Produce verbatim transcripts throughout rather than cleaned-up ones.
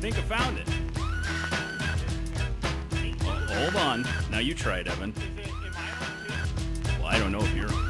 think I found it. Oh, hold on. Now you try it, Evan. Well, I don't know if you're...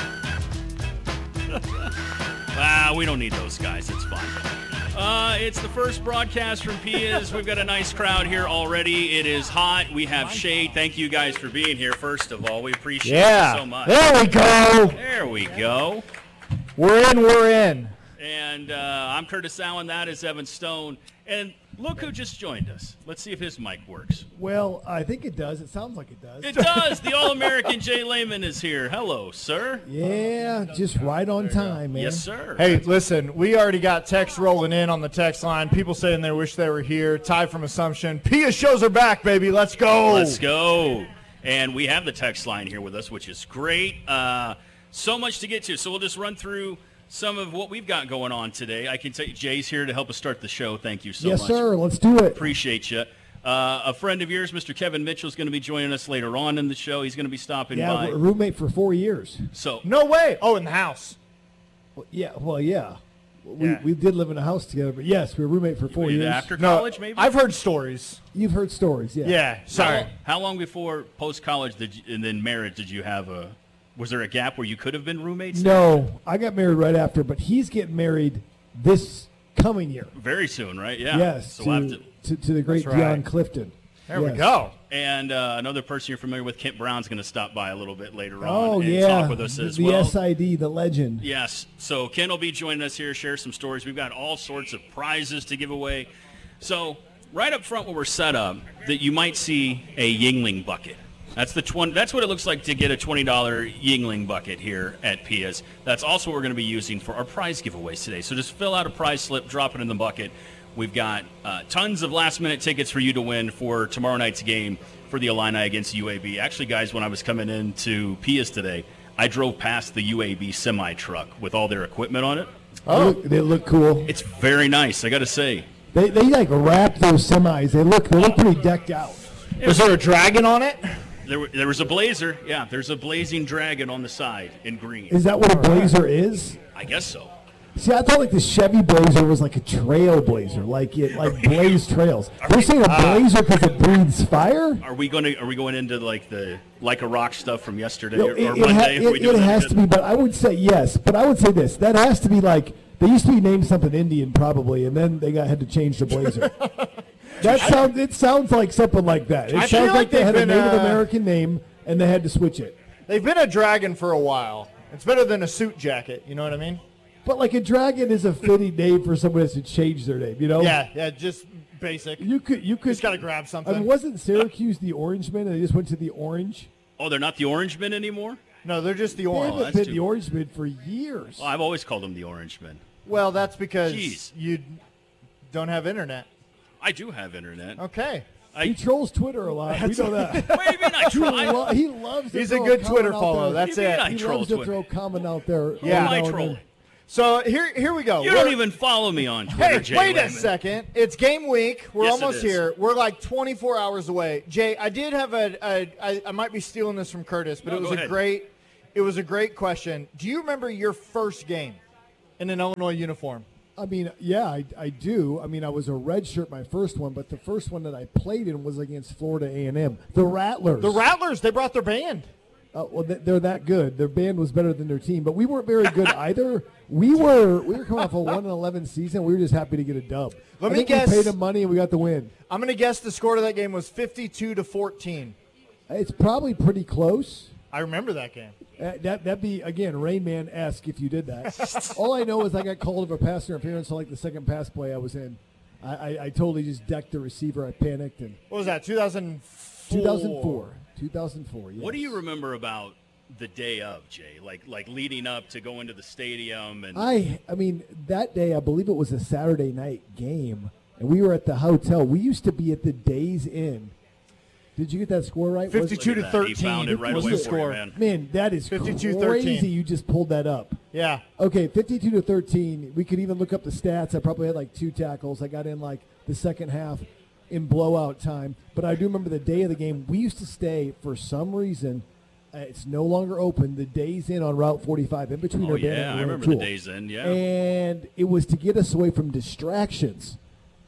ah, we don't need those guys. It's fine. Uh, it's the first broadcast from Pia's. We've got a nice crowd here already. It is hot. We have shade. Thank you guys for being here, first of all. We appreciate yeah. it so much. There we go. There we go. We're in, we're in. And uh, I'm Curtis Allen. That is Evan Stone. And look who just joined us. Let's see if his mic works. Well, I think it does. It sounds like it does. It does. The All-American Jay Lehman is here. Hello, sir. Yeah, just right on time, man. Yes, sir. Hey, listen, we already got texts rolling in on the text line. People saying they wish they were here. Ty from Assumption. Pia shows are back, baby. Let's go. Let's go. And we have the text line here with us, which is great. Uh, so much to get to. So we'll just run through some of what we've got going on today. I can tell you, Jay's here to help us start the show. Thank you so yes, much. Yes, sir. Let's do it. Appreciate you. Uh, a friend of yours, Mister Kevin Mitchell, is going to be joining us later on in the show. He's going to be stopping yeah, by. Yeah, we're a roommate for four years. So no way. Oh, in the house. Well, yeah. Well, yeah. We yeah. we did live in a house together, but yes, we were a roommate for four were you years. After college, no, maybe. I've heard stories. You've heard stories, yeah. Yeah. Sorry. How, how long before post college did you, and then marriage did you have a? Was there a gap where you could have been roommates? No, I got married right after, but he's getting married this coming year. Very soon, right? Yeah. Yes, So to, we'll have to, to, to the great right. Dion Clifton. There yes. we go. And uh, another person you're familiar with, Kent Brown's going to stop by a little bit later on oh, and yeah. talk with us the, as the well. S I D, the legend. Yes. So Kent will be joining us here, share some stories. We've got all sorts of prizes to give away. So right up front where we're set up, that you might see a Yingling bucket. That's the twenty. That's what it looks like to get a twenty dollars Yingling bucket here at Pia's. That's also what we're going to be using for our prize giveaways today. So just fill out a prize slip, drop it in the bucket. We've got uh, tons of last-minute tickets for you to win for tomorrow night's game for the Illini against U A B. Actually, guys, when I was coming into Pia's today, I drove past the U A B semi-truck with all their equipment on it. Oh, they look, they look cool. It's very nice, I got to say. They they like wrap those semis. They look they look pretty decked out. Was there a dragon on it? There, there was a Blazer. Yeah, there's a blazing dragon on the side in green. Is that what a Blazer is? I guess so. See, I thought like the Chevy Blazer was like a trail blazer, like it like blaze trails. They're saying a Blazer because it breathes fire. Are we going to? Are we going into like the like a rock stuff from yesterday No, or, it, or it, Monday? ha- if we it, do it that has good? to be, but I would say yes. But I would say this: that has to be like they used to be named something Indian probably, and then they got had to change the Blazer. That sounds. It sounds like something like that. It I sounds feel like, like they had a they've been, Native uh, American name and they had to switch it. They've been a dragon for a while. It's better than a suit jacket. You know what I mean? But like a dragon is a fitting name for somebody to change their name. You know? Yeah, yeah, just basic. You could. You could. Just got to grab something. I mean, wasn't Syracuse the Orangemen and they just went to the Orange? Oh, they're not the Orangemen anymore? No, they're just the They orange. Oh, haven't that's been too- the Orangemen for years. Well, I've always called them the Orangemen. Well, that's because Jeez. you don't have internet. I do have internet. Okay. He I, trolls Twitter a lot. We know that. what do you mean I He, troll? I, lo- he loves to He's a throw good comment Twitter out follow. there. That's What do you mean it. I He troll loves to Twitter? throw comment out there. Yeah. every Who am I now and trolling? then. So here, here we go. You We're- don't even follow me on Twitter, Hey, Jay wait a Lehman. second. It's game week. We're Yes, it almost is. here. We're like twenty-four hours away. Jay, I did have a, a I, I might be stealing this from Curtis, but No, it was go a ahead. great it was a great question. Do you remember your first game in an Illinois uniform? I mean, yeah, I, I do. I mean, I was a red shirt my first one, but the first one that I played in was against Florida A and M. The Rattlers. The Rattlers, they brought their band. Uh, well, th- they're that good. Their band was better than their team, but we weren't very good either. We were we were coming off a one and eleven season. We were just happy to get a dub. Let I me think guess- We paid them money and we got the win. I'm going to guess the score to that game was fifty-two to fourteen. It's probably pretty close. I remember that game. Uh, that that'd be again Rayman-esque if you did that. All I know is I got called of a pass interference on like the second pass play I was in. I, I, I totally just decked the receiver. I panicked and What was that? two thousand four. two thousand four. two thousand four. Yes. What do you remember about the day of, Jay? Like like leading up to going to the stadium and I I mean that day I believe it was a Saturday night game and we were at the hotel. We used to be at the Days Inn. Did you get that score right? Was- fifty-two to Look at that. He thirteen. found it right was away the for you, score. man. Man, that is fifty-two crazy. thirteen. You just pulled that up. Yeah. Okay, fifty-two to thirteen. We could even look up the stats. I probably had like two tackles. I got in like the second half in blowout time. But I do remember the day of the game. We used to stay for some reason. Uh, it's no longer open. The Days Inn on Route forty-five, in between Oh Urbana yeah, and I remember Rantoul. the days in, yeah. And it was to get us away from distractions.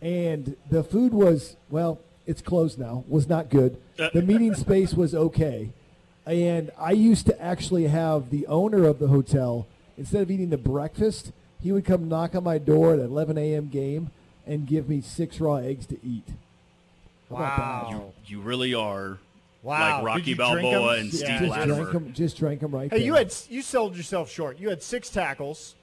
and the food was, well, it's closed now, was not good. The meeting space was okay. And I used to actually have the owner of the hotel, instead of eating the breakfast, he would come knock on my door at an eleven a.m. game and give me six raw eggs to eat. How about Wow. that? You, you really are Wow. like Rocky Did you drink Balboa 'em? and Yeah. Steve Just drank Latimer. them, just drank 'em right Hey, there. you had you sold yourself short. You had six tackles.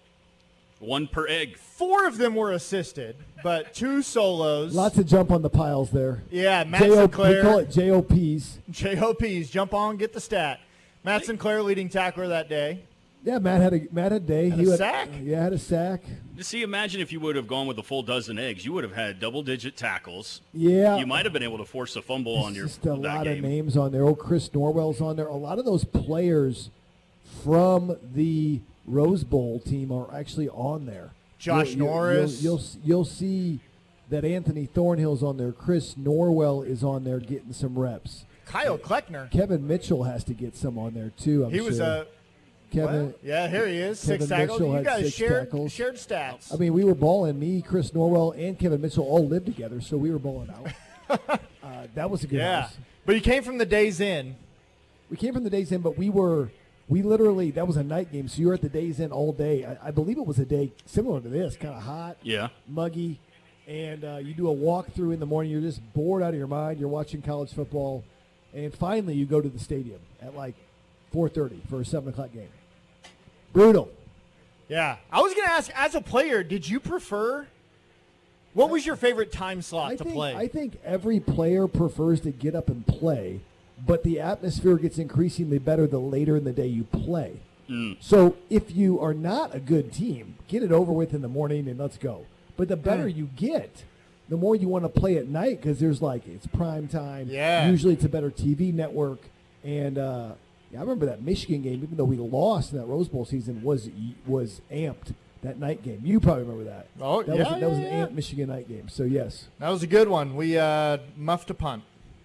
One per egg. Four of them were assisted, but two solos. Lots of jump on the piles there. Yeah, Matt J O- Sinclair. we call it J O Ps. J O Ps, jump on, get the stat. Matt Sinclair, leading tackler that day. Yeah, Matt had a Matt had a day. Had he a had, sack? Yeah, had a sack. Just see, imagine if you would have gone with a full dozen eggs. You would have had double-digit tackles. Yeah. You might have been able to force a fumble on your Just a that lot game. of names on there. Oh, Chris Norwell's on there. A lot of those players from the Rose Bowl team are actually on there. Josh You'll- you'll- Norris. You'll, you'll you'll see that Anthony Thornhill's on there. Chris Norwell is on there getting some reps. Kyle Kleckner. Kevin Mitchell has to get some on there too. I'm He was sure. a Kevin. well, yeah. Here he is, six Kevin tackles. Mitchell You had guys six shared tackles. shared stats. I mean, we were balling. Me, Chris Norwell, and Kevin Mitchell all lived together, so we were balling out. uh, that was a good yeah, house. but you came from the Days Inn. We came from the Days Inn, but we were, we literally, that was a night game, so you were at the Days Inn all day. I, I believe it was a day similar to this, kind of hot, Yeah. muggy, and uh, you do a walkthrough in the morning. You're just bored out of your mind. You're watching college football, and finally you go to the stadium at like four thirty for a seven o'clock game. Brutal. Yeah, I was going to ask, as a player, did you prefer? What was your favorite time slot I to think, play? I think every player prefers to get up and play, but the atmosphere gets increasingly better the later in the day you play. Mm. So if you are not a good team, get it over with in the morning and let's go. But the better Mm. you get, the more you want to play at night because there's like, it's prime time. Yeah. Usually it's a better T V network. And uh, yeah, I remember that Michigan game, even though we lost in that Rose Bowl season, was was amped. That night game. You probably remember that. Oh, that yeah, was, that yeah, was an yeah. amped Michigan night game. So, yes. That was a good one. We uh, muffed a punt.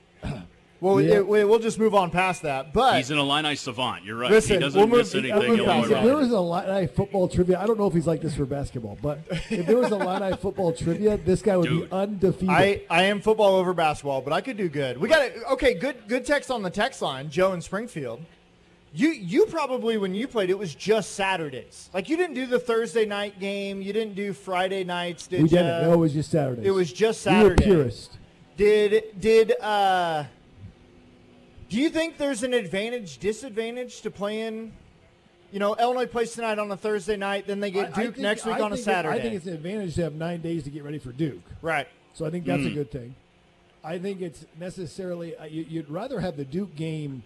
Well, Yeah. it, we, we'll just move on past that. But He's an Illini savant. You're right. Listen, he doesn't we'll move- miss we'll anything. move Illinois past If that. there Roberts. was an Illini football trivia, I don't know if he's like this for basketball, but if there was a Illini football trivia, this guy would Dude. be undefeated. I, I am football over basketball, but I could do good. We got it. Okay, good good text on the text line, Joe in Springfield. You you probably when you played it was just Saturdays. Like you didn't do the Thursday night game. You didn't do Friday nights. Did we ya? didn't. No, it was just Saturdays. It was just We were Saturday. purists. Did did uh? Do you think there's an advantage disadvantage to playing? You know, Illinois plays tonight on a Thursday night, then they get I- I Duke think- next week I on a think it- Saturday. I think it's an advantage to have nine days to get ready for Duke. right. So I think that's a Mm. good thing. I think it's necessarily uh, you, you'd rather have the Duke game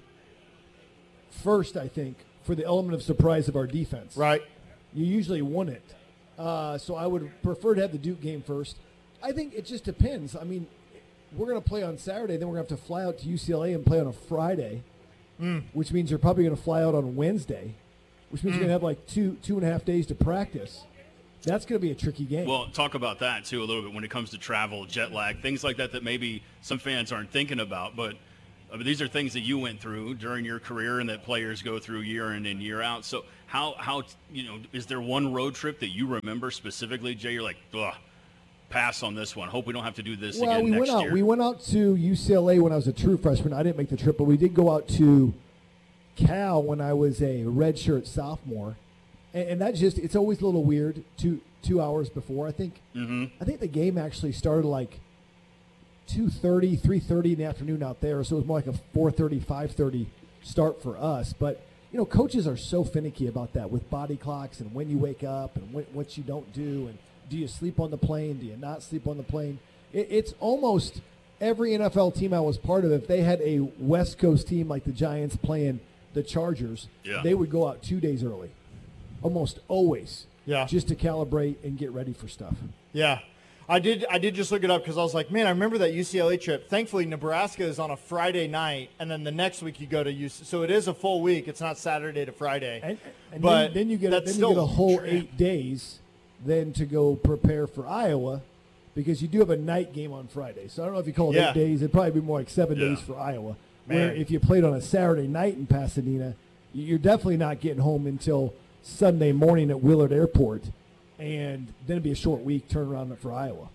first. I think for the element of surprise of our defense. Right. You usually wouldn't. Uh, so I would prefer to have the Duke game first. I think it just depends. I mean, we're going to play on Saturday, then we're going to have to fly out to U C L A and play on a Friday, Mm. which means you're probably going to fly out on Wednesday, which means Mm. you're going to have like two two and a half days to practice. That's going to be a tricky game. Well, talk about that, too, a little bit when it comes to travel, jet lag, things like that that maybe some fans aren't thinking about. But I mean, these are things that you went through during your career and that players go through year in and year out. So how, how you know, is there one road trip that you remember specifically, Jay? You're like, ugh, pass on this one. Hope we don't have to do this well, again we next went out. year. We went out to U C L A when I was a true freshman. I didn't make the trip, but we did go out to Cal when I was a redshirt sophomore, and, and that just it's always a little weird. Two two hours before, I think. mm-hmm. I think the game actually started like two thirty, three thirty in the afternoon out there, so it was more like a four thirty, five thirty start for us. But you know, coaches are so finicky about that with body clocks and when you wake up and when, what you don't do, and do you sleep on the plane? Do you not sleep on the plane? It, it's almost every N F L team I was part of. If they had a West Coast team like the Giants playing the Chargers, Yeah. they would go out two days early, almost always, Yeah. just to calibrate and get ready for stuff. Yeah. I did I did just look it up because I was like, man, I remember that U C L A trip. Thankfully, Nebraska is on a Friday night, and then the next week you go to U C L A. So it is a full week. It's not Saturday to Friday. And, and But then, then you get that's then you get still a whole trip. eight days then to go prepare for Iowa, because you do have a night game on Friday. So I don't know if you call it Yeah. eight days. It'd probably be more like seven Yeah. days for Iowa. Where Man. if you played on a Saturday night in Pasadena, you're definitely not getting home until Sunday morning at Willard Airport, and then it'd be a short week turnaround for Iowa.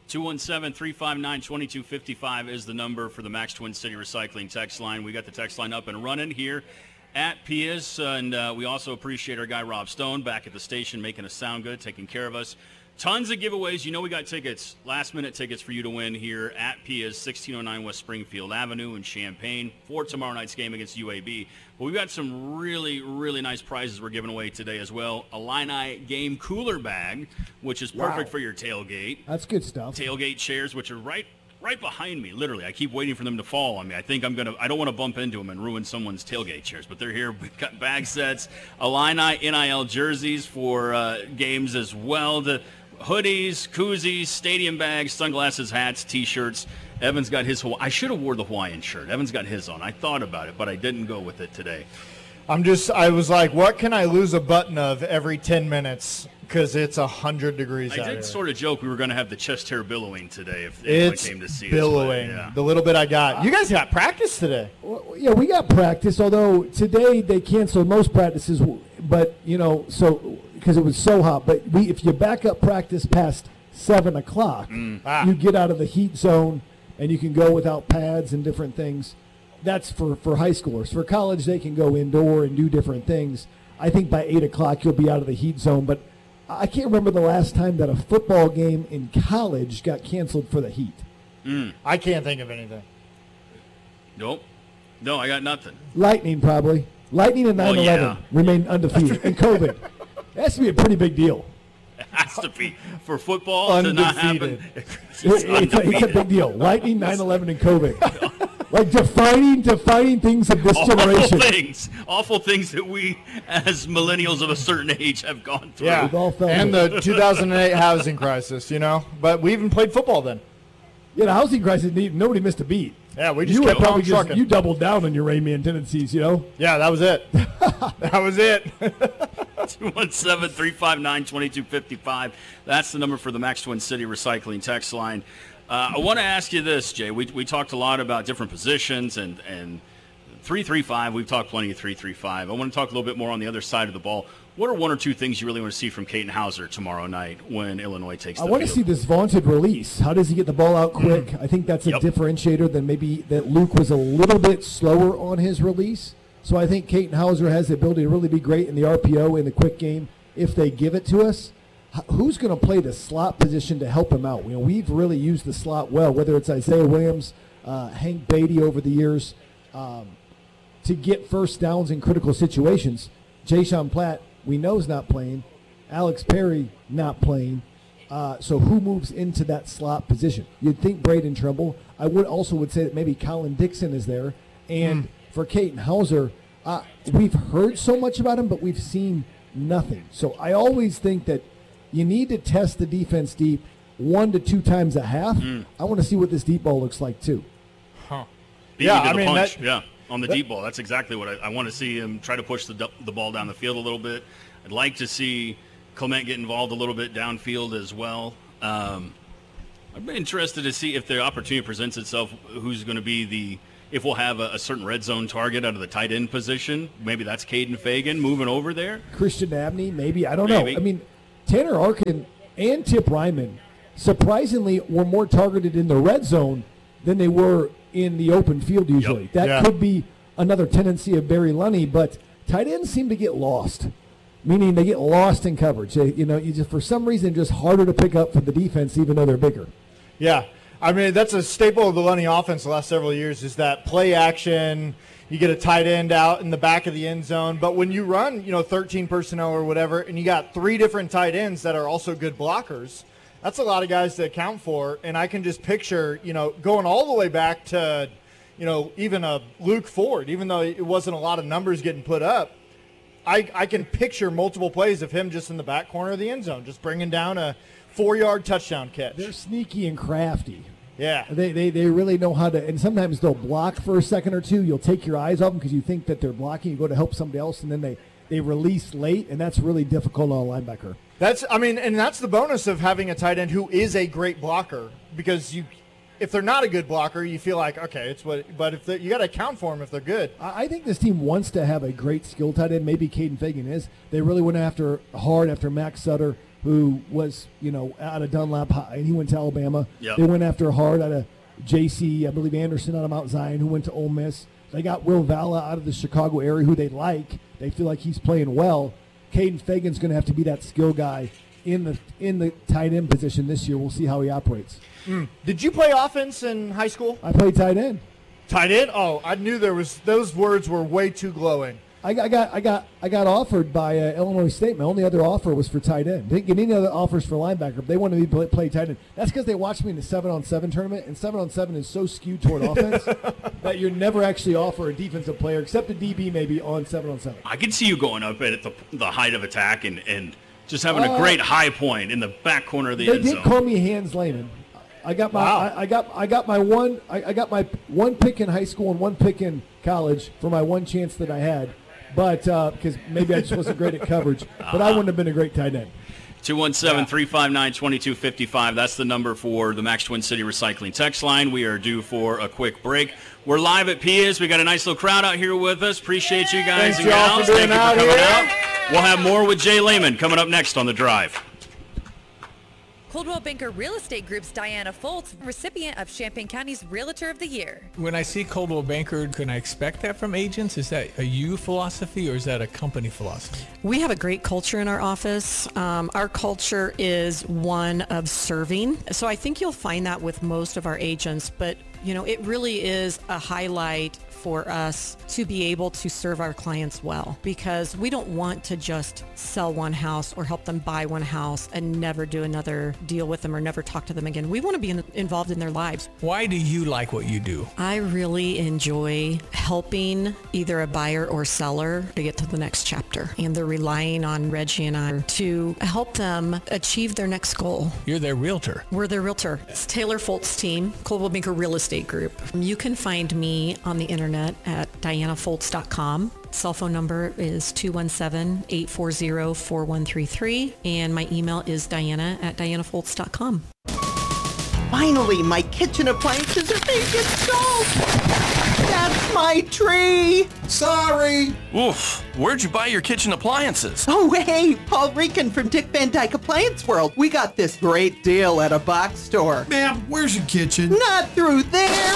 two one seven, three five nine, two two five five is the number for the Max Twin City Recycling text line. We got the text line up and running here at Pia's, uh, and uh, we also appreciate our guy Rob Stone back at the station making us sound good, taking care of us. Tons of giveaways. You know we got tickets, last-minute tickets for you to win here at Pia's, sixteen oh nine West Springfield Avenue in Champaign for tomorrow night's game against U A B. But we've got some really, really nice prizes we're giving away today as well. A Illini game cooler bag, which is perfect Wow. for your tailgate. That's good stuff. Tailgate chairs, which are right right behind me, literally. I keep waiting for them to fall on me. I think I'm going to – I don't want to bump into them and ruin someone's tailgate chairs, but they're here. We've got bag sets, Illini N I L jerseys for uh, games as well, the hoodies, koozies, stadium bags, sunglasses, hats, T-shirts. Evan's got his – I should have wore the Hawaiian shirt. Evan's got his on. I thought about it, but I didn't go with it today. I'm just, I was like, what can I lose a button of every ten minutes? Because it's one hundred degrees I out did here. sort of joke we were going to have the chest hair billowing today if anyone It's came to see billowing. us. But, yeah. The little bit I got. You guys got practice today. Well, yeah, we got practice, although today they canceled most practices, but, you know, so because it was so hot. But we, if you back up practice past seven o'clock, Ah. you get out of the heat zone and you can go without pads and different things. That's for, for high schoolers. For college, they can go indoor and do different things. I think by eight o'clock you'll be out of the heat zone, but I can't remember the last time that a football game in college got canceled for the heat. Mm. I can't think of anything. Nope. No, I got nothing. Lightning, probably. Lightning and Well, nine eleven yeah. remain undefeated. And COVID. That has to be a pretty big deal. It has to be for football to not happen. Undefeated. It's It- it's, a, it's a undefeated. big deal. Lightning, nine eleven, and COVID. Like defining, defining things of this Awful generation. things, awful things that we, as millennials of a certain age, have gone through. Yeah. We've all felt and it. the two thousand eight housing crisis, you know. But we even played football then. Yeah, the housing crisis, nobody missed a beat. Yeah, we just You kept were on probably just, trucking. you doubled down on your Rayman tendencies, you know? Yeah, that was it. that was it. two one seven, three five nine, two two five five. That's the number for the Max Twin City Recycling text line. Uh, I want to ask you this, Jay. We we talked a lot about different positions and, and three three five. We've talked plenty of three three five. I want to talk a little bit more on the other side of the ball. What are one or two things you really want to see from Caden Hauser tomorrow night when Illinois takes I the want to field? see this vaunted release. How does he get the ball out quick? I think that's a Yep. differentiator than maybe that Luke was a little bit slower on his release. So I think Caden Hauser has the ability to really be great in the R P O in the quick game if they give it to us. H- Who's going to play the slot position to help him out? You know, we've really used the slot well, whether it's Isaiah Williams, uh, Hank Beatty over the years, um, to get first downs in critical situations. Jayshon Platt, we know is not playing. Alex Perry not playing. Uh, so who moves into that slot position? You'd think Braden Trumbull. I would also would say that maybe Colin Dixon is there. And for Caden Hauser, uh, we've heard so much about him, but we've seen nothing. So I always think that you need to test the defense deep one to two times a half. I want to see what this deep ball looks like too. Huh. Beat Yeah, you to I the mean, punch. that- yeah, on the that- deep ball. That's exactly what I, I want to see him try to push the du- the ball down the field a little bit. I'd like to see Clement get involved a little bit downfield as well. Um, I'd be interested to see if the opportunity presents itself, who's going to be the if we'll have a, a certain red zone target out of the tight end position. Maybe that's Caden Fagan moving over there. Christian Abney, maybe. I don't Maybe. know. I mean, Tanner Arkin and Tip Ryman, surprisingly, were more targeted in the red zone than they were in the open field usually. Yep. That Yeah. could be another tendency of Barry Lunny, but tight ends seem to get lost, meaning they get lost in coverage. They, you know, you just for some reason just harder to pick up for the defense, even though they're bigger. Yeah. I mean, that's a staple of the Lunny offense the last several years is that play action. You get a tight end out in the back of the end zone. But when you run, you know, thirteen personnel or whatever, and you got three different tight ends that are also good blockers, that's a lot of guys to account for. And I can just picture, you know, going all the way back to, you know, even a Luke Ford, even though it wasn't a lot of numbers getting put up, I, I can picture multiple plays of him just in the back corner of the end zone, just bringing down a four-yard touchdown catch. They're sneaky and crafty. Yeah. They, they they really know how to, and sometimes they'll block for a second or two. You'll take your eyes off them because you think that they're blocking. You go to help somebody else, and then they, they release late, and that's really difficult on a linebacker. That's, I mean, and that's the bonus of having a tight end who is a great blocker because you, if they're not a good blocker, you feel like, okay, it's what, but if they, you got to account for them if they're good. I I think this team wants to have a great skill tight end. Maybe Caden Fagan is. They really went after hard after Max Sutter. who was, you know, out of Dunlap High, and he went to Alabama. Yep. They went after Hard out of J C, I believe Anderson out of Mount Zion, who went to Ole Miss. They got Will Vala out of the Chicago area, who they like. They feel like he's playing well. Caden Fagan's going to have to be that skill guy in the in the tight end position this year. We'll see how he operates. Mm. Did you play offense in high school? I played tight end. Tight end? Oh, I knew there was. Those words were way too glowing. I got, I got, I got, I got offered by uh, Illinois State. My only other offer was for tight end. Didn't get any other offers for linebacker. But they wanted me to play, play tight end. That's because they watched me in the seven-on-seven tournament, and seven-on-seven is so skewed toward offense that you never actually offer a defensive player, except a D B maybe, on seven-on-seven. I could see you going up at the, the height of attack and, and just having Uh, a great high point in the back corner of the They end did zone. call me Hans Lehman. I got my, Wow. I, I got, I got my one, I, I got my one pick in high school and one pick in college for my one chance that I had. But because uh, maybe I just wasn't great at coverage, but I wouldn't have been a great tight end. two one seven, three five nine, two two five five. That's the number for the Max Twin City Recycling text line. We are due for a quick break. We're live at Pia's. We got a nice little crowd out here with us. Appreciate you guys Thanks, and y'all, gals. for being Thank you for out coming here. out. We'll have more with Jay Lehman coming up next on The Drive. Coldwell Banker Real Estate Group's Diana Foltz, recipient of Champaign County's Realtor of the Year. When I see Coldwell Banker, can I expect that from agents? Is that a you philosophy or is that a company philosophy? We have a great culture in our office. Um, our culture is one of serving. So I think you'll find that with most of our agents, but you know, it really is a highlight for us to be able to serve our clients well, because we don't want to just sell one house or help them buy one house and never do another deal with them or never talk to them again. We want to be in, involved in their lives. Why do you like what you do? I really enjoy helping either a buyer or seller to get to the next chapter, and they're relying on Reggie and I to help them achieve their next goal. You're their realtor. We're their realtor. It's Taylor Foltz team, Coldwell Banker Real Estate Group. You can find me on the internet at diana foltz dot com. Cell phone number is two one seven, eight four zero, four one three three, and my email is diana at diana foltz dot com. Finally, my kitchen appliances are being installed. That's my tree. Sorry. Oof. Where'd you buy your kitchen appliances? Oh, hey, Paul Rican from Dick Van Dyke Appliance World. We got this great deal at a box store. Ma'am, where's your kitchen? Not through there.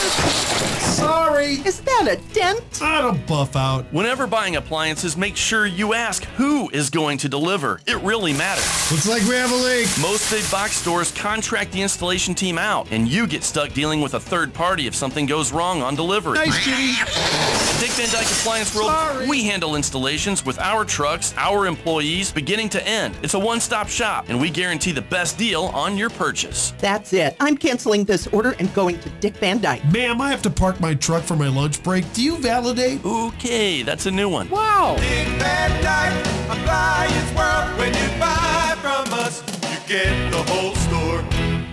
Sorry. Is that a dent? I'll buff out. Whenever buying appliances, make sure you ask who is going to deliver. It really matters. Looks like we have a leak. Most big box stores contract the installation team out, and you get stuck dealing with a third party if something goes wrong on delivery. Nice, Jimmy. Dick Van Dyke Appliance World, Sorry. We handle installations with our trucks, our employees, beginning to end. It's a one-stop shop, and we guarantee the best deal on your purchase. That's it. I'm canceling this order and going to Dick Van Dyke. Ma'am, I have to park my truck for my lunch break. Do you validate? Okay, that's a new one. Wow. Dick Van Dyke Appliance World. When you buy from us, you get the whole store.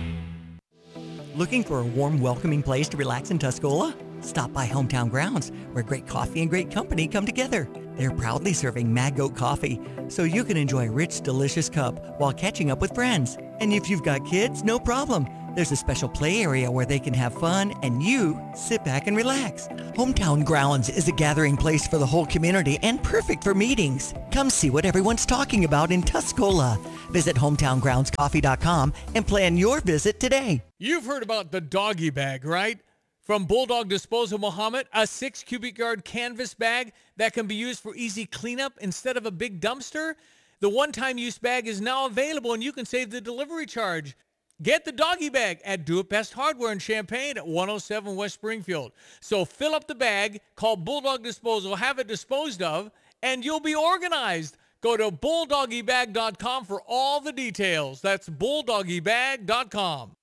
Looking for a warm, welcoming place to relax in Tuscola? Stop by Hometown Grounds, where great coffee and great company come together. They're proudly serving Mad Goat coffee, so you can enjoy a rich, delicious cup while catching up with friends. And if you've got kids, no problem. There's a special play area where they can have fun and you sit back and relax. Hometown Grounds is a gathering place for the whole community and perfect for meetings. Come see what everyone's talking about in Tuscola. Visit hometown grounds coffee dot com and plan your visit today. You've heard about the doggy bag, right? From Bulldog Disposal Muhammad, a six cubic yard canvas bag that can be used for easy cleanup instead of a big dumpster. The one-time use bag is now available and you can save the delivery charge. Get the doggy bag at Do It Best Hardware in Champaign at one oh seven West Springfield. So fill up the bag, call Bulldog Disposal, have it disposed of, and you'll be organized. Go to bulldoggy bag dot com for all the details. That's bulldoggy bag dot com.